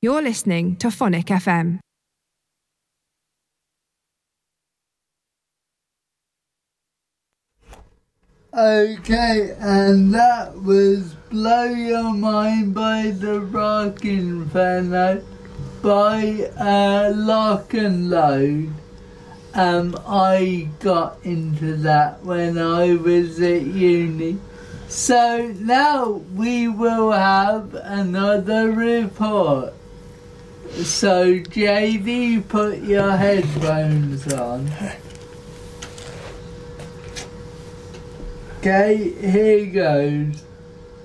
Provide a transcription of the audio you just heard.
You're listening to Phonic FM. Okay, and that was Blow Your Mind by the Rockin'Inferno by Lock and Load. I got into that when I was at uni. So now we will have another report. So JD, put your headphones on. Okay, here goes.